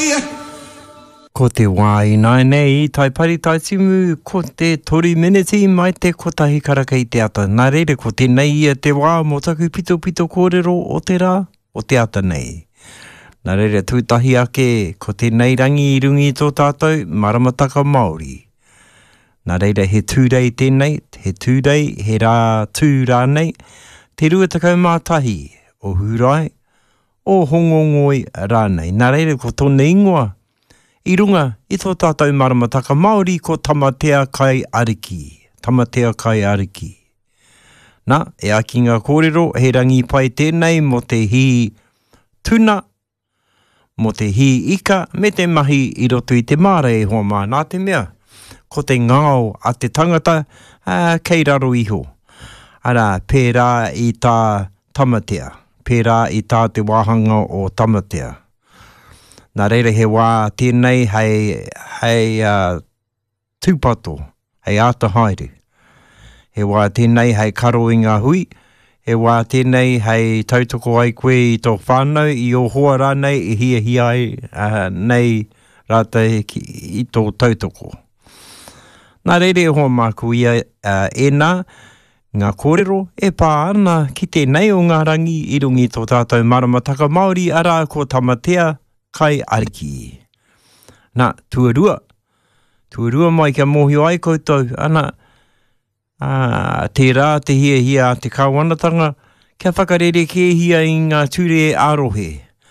Ko te wai nai nei, tai pari tai timu, ko te tori miniti mai te kotahi karaka i te ata. Nā reire, ko te nei ia te wā, mō taku pito pito kōrero o te rā, o te ata nei. Nā reire, tūtahi ake, ko te nei rangi i rungi tō tātou, maramataka Māori. Nā reire, he tūrei tēnei, he tūrei, he rā tū rā nei, te ruatakau mātahi, o hurai, o hongongoi rānei. Nā reire, ko tōne ingoa, i runga, i tō tātou maramataka Māori, ko tamatea kai ariki. Tamatea kai ariki. Nā, e aki ngā kōrero, he rangi pai tēnei mo te hi tuna, mo te hi ika, me te mahi i roto i te māra e hoa mā. Nā te mea, ko te ngāo a te tangata, kei raro iho. Ara, pērā i tā tamatea. Pērā i tā te wāhanga o tamatea. Nā reira he wā tēnei hei tūpato, hei ata haere. He wā tēnei hei karo i ngā hui, he wā tēnei hei tautoko ai koe i tō whānau, i o hoa rānei, i hia ai nei rāta i tō tautoko. Nā reira hoa māku ia ena, ngā kōrero e pā ana ki tēnei o ngā rangi i rungi tō tātou maramataka Māori, ara ko tamatea, kai ariki. Nā, tuarua. Tuarua mai kia mohio ai koutou. Ana, te rā, te hia, te kāwanatanga, kia whakarere ke hia i ngā ture ārohe.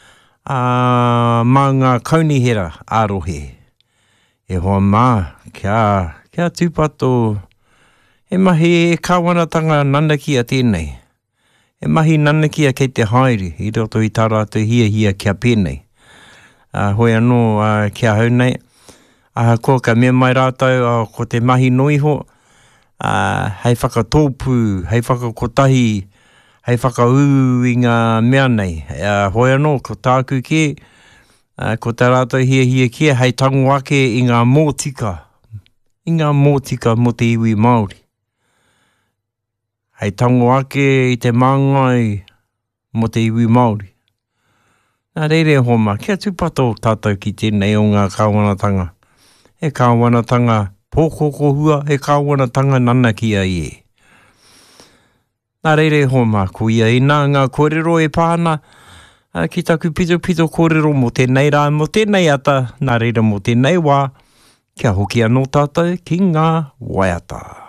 Mā ngā kaunihera ārohe. E hoa mā, kia tūpato, e mahi e kāwanatanga nanakia tēnei. E mahi nanakia kei te haere, i roto i tā rātou hia kia pēnei. Hoi anō kia hau nei. Ko ka mea mai rātou ko te mahi noiho. Hei whakatōpū, hei whakakotahi, hei whakaū i ngā mea nei. Hoi anō, ko tāku ke, ko tā rātou hia kia, hei tango ake i ngā mōtika. I ngā mōtika mo te iwi Māori. Hei tango ake i te māngai mo te iwi Māori. Nā reire homa, kia tūpato tātou ki tēnei o ngā kāwanatanga. He kāwanatanga pōkoko hua, he kāwanatanga nanakia i e. Nā reire homa, ko ia ina ngā kōrero e pāna, ki taku pito kōrero mo tēnei rā, mo tēnei ata, nā reire mo tēnei wā, kia hoki anō tātou ki ngā waiata.